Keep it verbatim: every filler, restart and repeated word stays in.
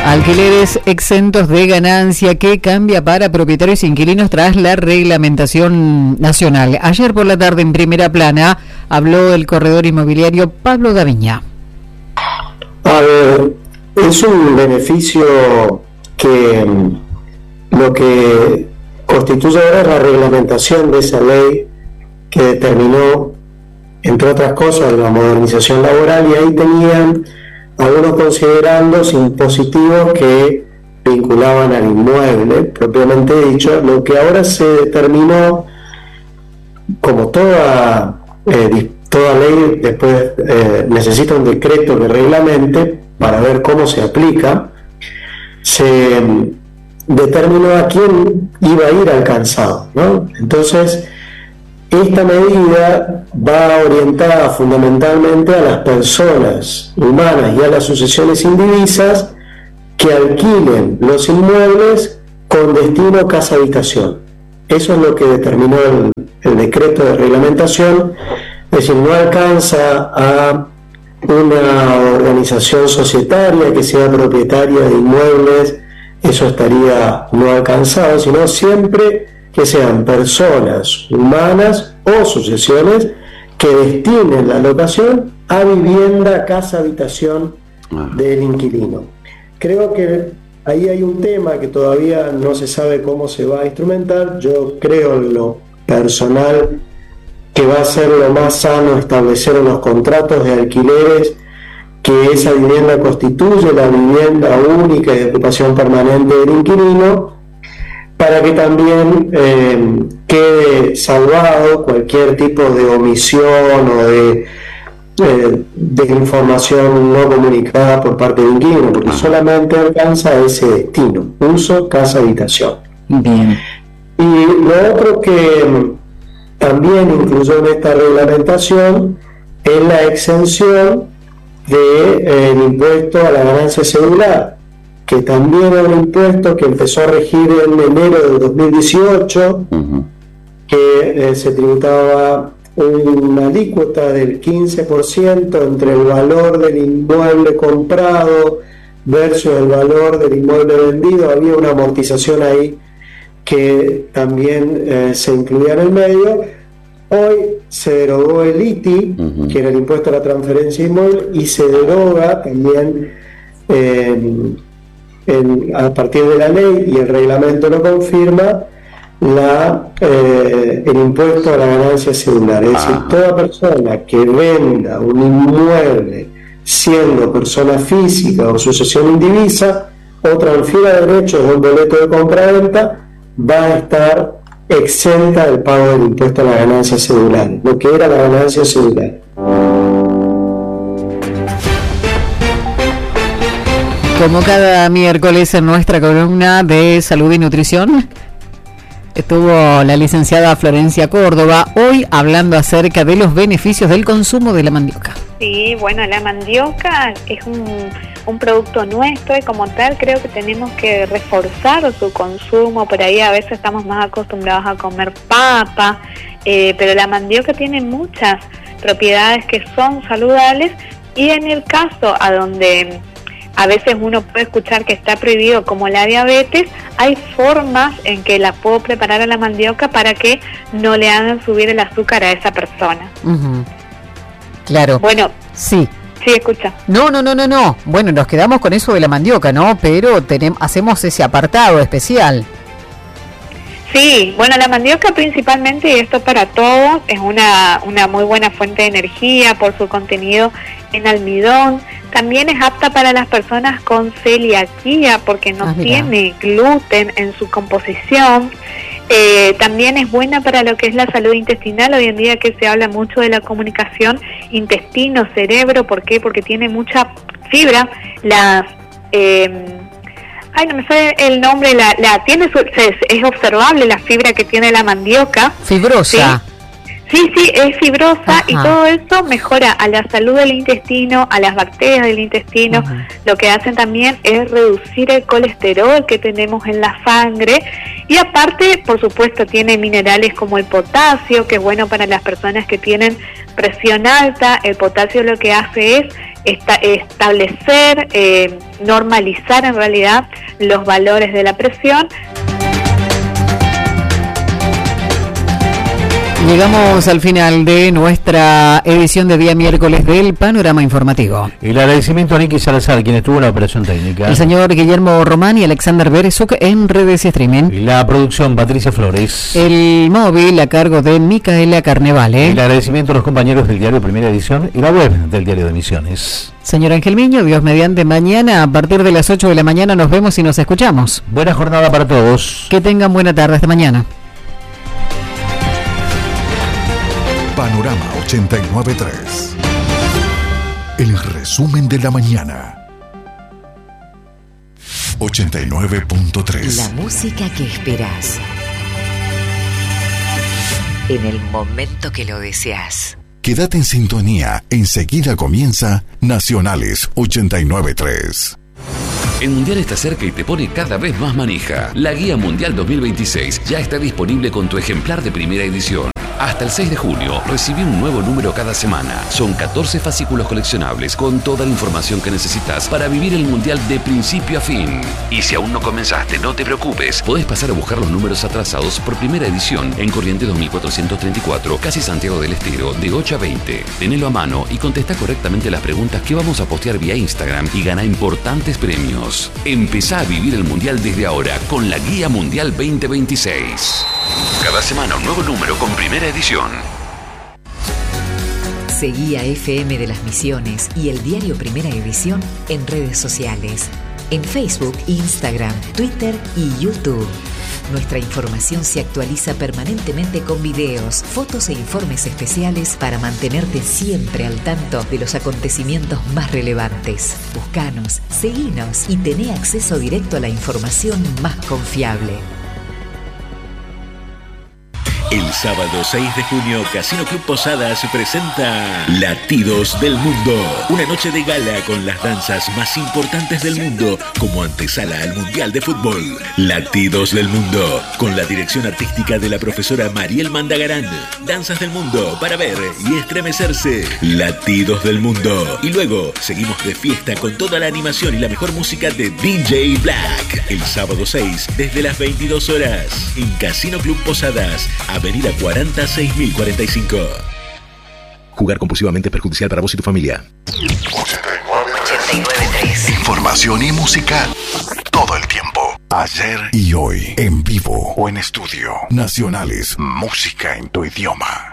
Alquileres exentos de ganancia que cambia para propietarios e inquilinos tras la reglamentación nacional. Ayer por la tarde en Primera Plana habló el corredor inmobiliario Pablo Daviña. A ver, es un beneficio que lo que constituye ahora es la reglamentación de esa ley que determinó, entre otras cosas, la modernización laboral, y ahí tenían algunos considerandos impositivos que vinculaban al inmueble, propiamente dicho. Lo que ahora se determinó, como toda, eh, toda ley después eh, necesita un decreto que reglamente para ver cómo se aplica, se determinó a quién iba a ir alcanzado, ¿no? Entonces, esta medida va orientada fundamentalmente a las personas humanas y a las sucesiones indivisas que alquilen los inmuebles con destino casa-habitación. Eso es lo que determinó el, el decreto de reglamentación, es decir, no alcanza a una organización societaria que sea propietaria de inmuebles, eso estaría no alcanzado, sino siempre que sean personas humanas o sucesiones que destinen la locación a vivienda, casa, habitación del inquilino. Creo que ahí hay un tema que todavía no se sabe cómo se va a instrumentar. Yo creo en lo personal que va a ser lo más sano establecer en los contratos de alquileres que esa vivienda constituye la vivienda única y de ocupación permanente del inquilino, para que también eh, quede salvado cualquier tipo de omisión o de, eh, de información no comunicada por parte del inquilino, porque solamente alcanza ese destino: uso, casa, habitación. Bien. Y lo otro que también incluyó en esta reglamentación es la exención del de, eh, impuesto a la ganancia celular, que también era un impuesto que empezó a regir en enero del dos mil dieciocho, uh-huh. que eh, se tributaba una alícuota del quince por ciento entre el valor del inmueble comprado versus el valor del inmueble vendido. Había una amortización ahí que también eh, se incluía en el medio. Hoy se derogó el I T I, uh-huh. que era el impuesto a la transferencia inmueble, y se deroga también eh, En, a partir de la ley, y el reglamento lo confirma, la, eh, el impuesto a la ganancia celular. Es decir, toda persona que venda un inmueble siendo persona física o sucesión indivisa o transfiera derechos de un boleto de compra-venta va a estar exenta del pago del impuesto a la ganancia celular, lo que era la ganancia celular. Como cada miércoles en nuestra columna de salud y nutrición, estuvo la licenciada Florencia Córdoba, hoy hablando acerca de los beneficios del consumo de la mandioca. Sí, bueno, la mandioca es un, un producto nuestro y como tal creo que tenemos que reforzar su consumo. Por ahí a veces estamos más acostumbrados a comer papa, eh, pero la mandioca tiene muchas propiedades que son saludables, y en el caso a donde a veces uno puede escuchar que está prohibido, como la diabetes, hay formas en que la puedo preparar a la mandioca para que no le hagan subir el azúcar a esa persona. Uh-huh. Claro. Bueno, sí. Sí, escucha. No, no, no, no, no. Bueno, nos quedamos con eso de la mandioca, ¿no? Pero tenemos, hacemos ese apartado especial. Sí, bueno, la mandioca principalmente, y esto para todos, es una, una muy buena fuente de energía por su contenido en almidón. También es apta para las personas con celiaquía porque no ah, tiene gluten en su composición. Eh, también es buena para lo que es la salud intestinal. Hoy en día que se habla mucho de la comunicación intestino-cerebro. ¿Por qué? Porque tiene mucha fibra. Las... Eh, ay, no me sale el nombre. La, la tiene su, es, es observable la fibra que tiene la mandioca. Fibrosa. ¿Sí? Sí, sí, es fibrosa. Ajá. Y todo eso mejora a la salud del intestino, a las bacterias del intestino. Ajá. Lo que hacen también es reducir el colesterol que tenemos en la sangre. Y aparte, por supuesto, tiene minerales como el potasio, que es bueno para las personas que tienen presión alta. El potasio lo que hace es esta, establecer, eh, normalizar en realidad los valores de la presión. Llegamos al final de nuestra edición de día miércoles del Panorama Informativo. El agradecimiento a Nicky Salazar, quien estuvo en la operación técnica. El señor Guillermo Román y Alexander Berezuk en redes y streaming. La producción, Patricia Flores. El móvil a cargo de Micaela Carnevale. El agradecimiento a los compañeros del diario Primera Edición y la web del diario de Misiones. Señor Ángel Miño, Dios mediante, mañana a partir de las ocho de la mañana nos vemos y nos escuchamos. Buena jornada para todos. Que tengan buena tarde, hasta mañana. Panorama ochenta y nueve punto tres. El resumen de la mañana. ochenta y nueve punto tres. La música que esperas. En el momento que lo deseas. Quédate en sintonía. Enseguida comienza Nacionales ochenta y nueve punto tres. El Mundial está cerca y te pone cada vez más manija. La Guía Mundial dos mil veintiséis ya está disponible con tu ejemplar de primera edición. Hasta el seis de junio, recibí un nuevo número cada semana. Son catorce fascículos coleccionables con toda la información que necesitas para vivir el Mundial de principio a fin. Y si aún no comenzaste, no te preocupes. Podés pasar a buscar los números atrasados por primera edición en Corrientes dos mil cuatrocientos treinta y cuatro, casi Santiago del Estero, de ocho a veinte. Tenelo a mano y contesta correctamente las preguntas que vamos a postear vía Instagram y gana importantes premios. Empezá a vivir el Mundial desde ahora con la Guía Mundial veinte veintiséis. Cada semana un nuevo número con primera edición. Seguí a F M de las Misiones y el diario Primera Edición en redes sociales, en Facebook, Instagram, Twitter y YouTube. Nuestra información se actualiza permanentemente con videos, fotos e informes especiales para mantenerte siempre al tanto de los acontecimientos más relevantes. Búscanos, seguinos y tené acceso directo a la información más confiable. El sábado seis de junio, Casino Club Posadas presenta Latidos del Mundo. Una noche de gala con las danzas más importantes del mundo como antesala al Mundial de Fútbol. Latidos del Mundo, con la dirección artística de la profesora Mariel Mandagarán. Danzas del mundo para ver y estremecerse. Latidos del Mundo. Y luego seguimos de fiesta con toda la animación y la mejor música de D J Black. El sábado seis, desde las veintidós horas, en Casino Club Posadas, Avenida cuarenta, seis mil cuarenta y cinco. Jugar compulsivamente es perjudicial para vos y tu familia. ochenta y nueve punto tres. Información y música todo el tiempo. Ayer y hoy, en vivo o en estudio. Nacionales, música en tu idioma.